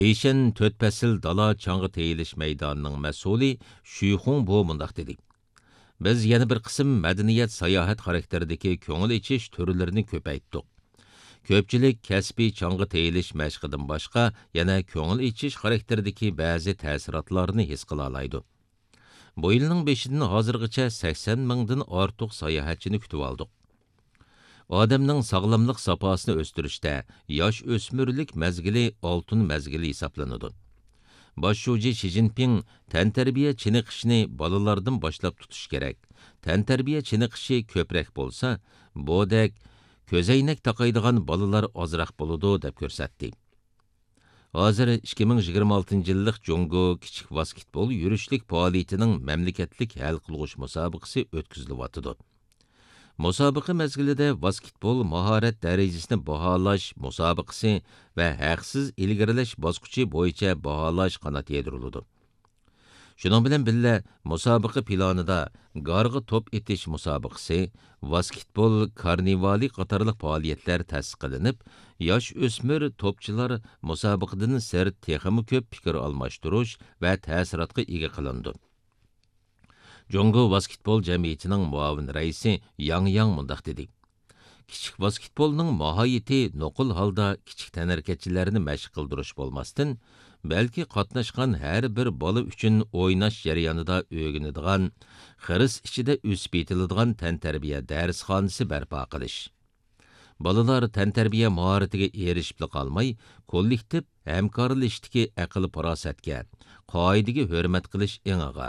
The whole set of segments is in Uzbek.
Eyshen 4 pəsil dala çаңğı teyilish meydanının məsuli Şüyxun bu mundaq dedi. Biz yana bir qism madaniyat sayohat xarakteridagi ko'ngil ichish turlarini ko'paytdik. Ko'pchilik kasbiy çаңғы teyilish mashqidan boshqa yana ko'ngil ichish xarakteridagi ba'zi ta'sirotlarni his qila oladi. Bu yilning 5-dan hozirgacha 80 mingdan ortiq sayohatchini kutib oldik. Odamning sog'lomlik safosini o'stirishda yosh o'smirlik mezgili oltin mezgili hisoblanadi. Boshlovchi Xi Jinping tantarbiya chiniqishini bolalardan boshlab tutish kerak. Tantarbiya chiniqishi ko'proq bo'lsa, bo'dak ko'zoynak taqaydigan bolalar ozroq bo'ladi deb ko'rsatdi. Hozir 2026-yillik Jungo kichik basketbol yurishlik faoliyatining mamlakatlik hal qilg'ush musobaqasi o'tkazilyapti. Musobaqa mezgilida basketbol mahorat darajasini baholash musobaqasi va haqsiz ilgarilash bosqichi bo'yicha baholash qanot yediriladi. Shuning bilan birga musobaqa planida garg'i top etish musobaqasi, basketbol karnivali qatorliq faoliyatlar tasdiqlanib, yosh o'smir topchilar musobaqadan sirt texmi ko'p fikr almashtirish va ta'sirotga ega qilindi. Jungo basketbol jamiyatining muavin raisi Yang mundaq dedi. Kichik basketbolning mohiyati nuqul holda kichik tanarkatchilarni mashq qildirish bo'lmasdan, balki qatnashgan har bir bola uchun o'ynash jarayonida o'rganadigan, xiris ichida o'sib yetiladigan tantarbiya darsxonasi barpo qilish. Bolalar tantarbiya mahoratiga erishib qolmay, kollektiv hamkorlashdagi aql farosatga, qoidaga hurmat qilish engiga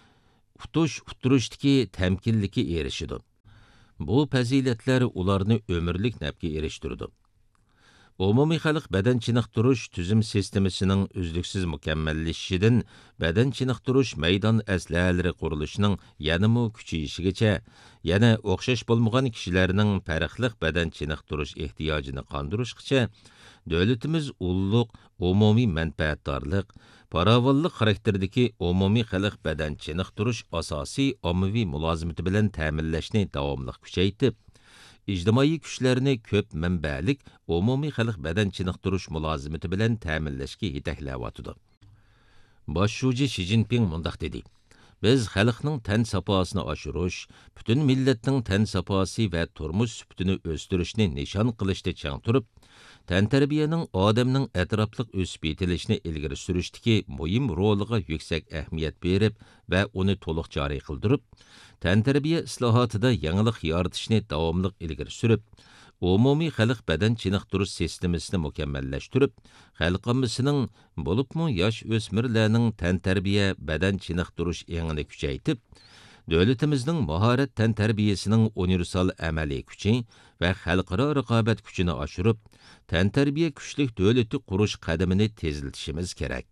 uturishdiki temkinliki erişidi. Bu faziletler ularni ömürlük nafga eriştirdi. Umumiy xalq badan chiniqtirish tuzum sistemasining uzluksiz mukammallashishidan badan chiniqtirish maydon aslalari qurilishining yanama kuchayishigacha, yana o'xshash bo'lmagan kishilarning farqli badan chiniqtirish ehtiyojini qondirishgacha davlatimiz ulluq umumiy manfaatdorlik, farovonlik xarakterdagi umumiy xalq badan chiniqtirish asosiy ommaviy mulozimati bilan ta'minlashni davomli kuchaytirib, ijtimoiy kuchlarni ko'p manbalik umumiy xalq badan chiniqtirish mulozimati bilan ta'minlashga yetaklayotdi. Boshlovchi Xi Jinping mundaq dedi. Biz xalqning tan safosini oshirish, butun millatning tan safosi va turmush sifatini o'stirishni nishon qilishda chang turib, tantarbiyaning odamning atrofliq o'sib yetilishini ilgari surishdagi muhim roliga yuksak ahamiyat berib va uni to'liq joriy qildirib, tantarbiya islohotida yangilik yaratishni davomli ilgari surib, umumiy xalq badan chiniqtirish sistemasini mukammallashtirib, xalqimizning bo'libmi yosh o'smirlarning tantarbiya badan chiniqtirish engini kuchaytib, davlatimizning mahorat tantarbiyasining universal amaliy kuchi va xalqaro raqobat kuchini oshirib, tantarbiya kuchlik davlati qurish qadamini tezlatishimiz kerak.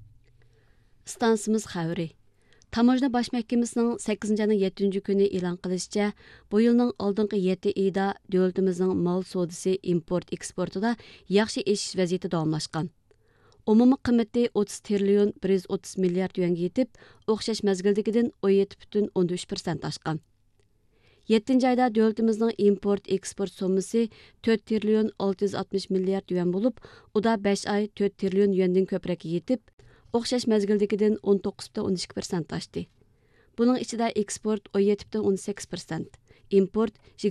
Stansimiz xavri. Tamojna Baş Məhkəməsinin 8-ci ayının 7-ci günü elan qilishçə, bu yılның aldınqı 7 ayda dövlətimizin mal sodisi import-eksportida yaxşı eşiş vəziyyəti davamlaşqan. Umumi qiyməti 30 trilyon 130 milyard yuanga yetib, o'xshash məzgildikidən 17,3% aşqan. 7-ci ayda dövlətimizin import-eksport sommasi 4 trilyon 660 milyard yuan bo'lib, u da 5 ay 4 trilyon yuandan ko'proq yetib, o'xshash məzgildikidən 19,12% aşdı. Bunun içində eksport 17,18%, import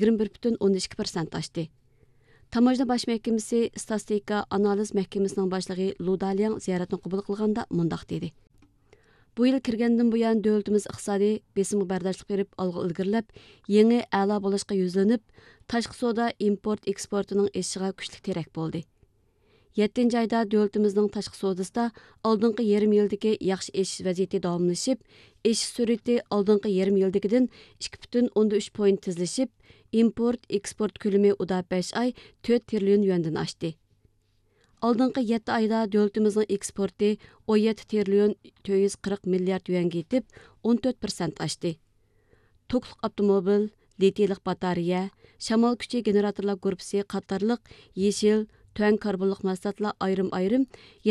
21,12% aşdı. Tamojna Baş Məhkəməsi Statistika Analiz Məhkəməsinin başlığı Lu Daliang ziyaretini qəbul qılğanda mundaq dedi. Bu yıl kirgəndən bu yan dövlətimiz iqtisadi besimə bərdaşlıq verib alğı ilgirləb, yeni əla bolışqa yüzlənib, tashqi savdo import eksportining eshiga kuchli terak bo'ldi. 7-ci ayda dövlətimizin tashqi savdosida oldingi yarım yildagi yaxshi eshish vaziyati davomlashib, eshish sur'ati oldingi yarım yildagidan 2,3 point tezlashib, import eksport ko'lami uda 5 ay 4 trilyon yuandan oshdi. Oldingi 7 ayda dövlətimizin eksporti 17 trilyon 440 milyard yuanga yetib, 14% oshdi. To'qliq avtomobil, litilik batareya, shamol kuchi generatorlar gruppasi qatorliq yeshil tön karbonluq mahsulotlar ayrim-ayrim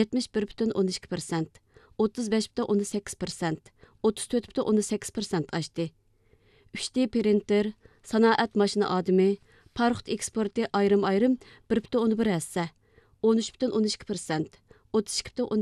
71,12%, 35,18%, 34,18% oshdi. 3D printer, sanoat mashina odami, paruxt eksporti ayrim-ayrim 1,1 hassa, 13,12%, 32